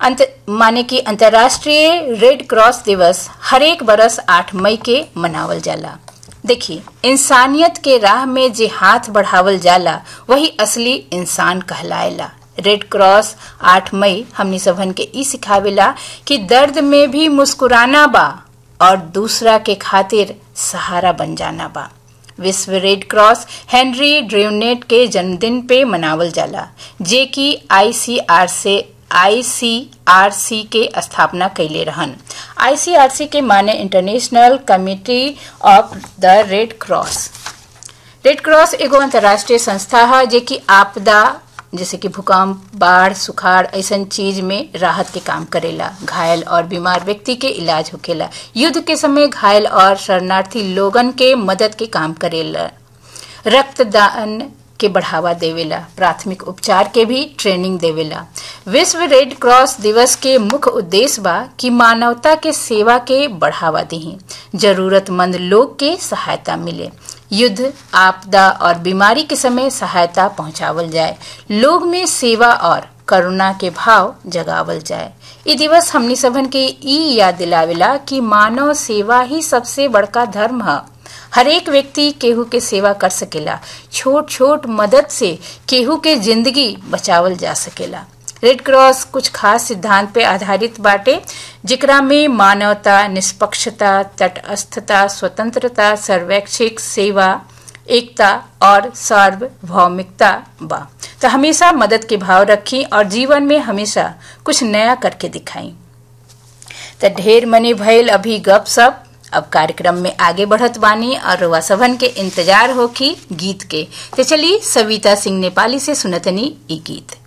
माने कि अंतर्राष्ट्रीय रेड क्रॉस दिवस हर एक बरस 8 मई के मनावल जाला। देखिए, इंसानियत के राह में जे हाथ बढ़ावल जाला वही असली इंसान कहलाएला। रेड क्रॉस 8 मई हमनी सबन के ई सिखावेला कि दर्द में भी मुस्कुराना बा और दूसरा के खातिर सहारा बन जाना बा। विश्व रेड क्रॉस हेनरी ड्रेनेट के जन्मदिन पे मनावल जाला, जे की आईसीआरसी के स्थापना कैले रहन। आईसीआरसी के माने international committee of the red cross. Red cross एगो अंतर्राष्ट्रीय संस्था है जे की आपदा जैसे कि भूकंप, बाढ़, सुखाड़ ऐसन चीज में राहत के काम करेला। घायल और बीमार व्यक्ति के इलाज होखेला। युद्ध के समय घायल और शरणार्थी लोगन के मदद के काम करेला। रक्तदान के बढ़ावा देवेला। प्राथमिक उपचार के भी ट्रेनिंग देवेला। विश्व रेड क्रॉस दिवस के मुख्य उद्देश्य बा कि मानवता के सेवा के बढ़ावा देही, जरूरतमंद लोग के सहायता मिले, युद्ध, आपदा और बीमारी के समय सहायता पहुंचावल जाए, लोग में सेवा और करुणा के भाव जगावल जाए। ये दिवस हमनी सबन के ई याद दिलावेला कि मानव सेवा ही सबसे बड़का धर्म है। हर एक व्यक्ति केहू के सेवा कर सकेला। छोट छोट मदद से केहू के जिंदगी बचावल जा सकेला। रेड क्रॉस कुछ खास सिद्धांत पे आधारित बाटे, जिकरा में मानवता, निष्पक्षता, तटस्थता, स्वतंत्रता, सर्वैच्छिक सेवा, एकता और सार्वभौमिकता बा। तो हमेशा मदद के भाव रखी और जीवन में हमेशा कुछ नया करके दिखाई। तो ढेर मनी भइल अभी गप सप। अब कार्यक्रम में आगे बढ़त बानी और रुआ सभन के इंतजार होखी गीत के। तो चलिए सविता सिंह नेपाली से सुनतनी ई गीत।